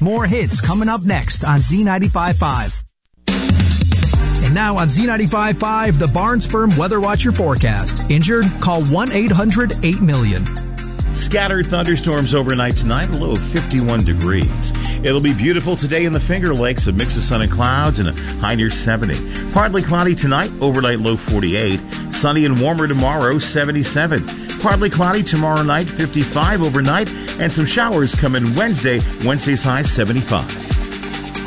More hits coming up next on Z95.5. And now on Z95.5, the Barnes Firm Weather Watcher forecast. Injured? Call 1-800-8-million. Scattered thunderstorms overnight tonight, a low of 51 degrees. It'll be beautiful today in the Finger Lakes, a mix of sun and clouds, and a high near 70. Partly cloudy tonight, overnight low 48. Sunny and warmer tomorrow, 77. Partly cloudy tomorrow night, 55 overnight, and some showers come in Wednesday. Wednesday's high, 75.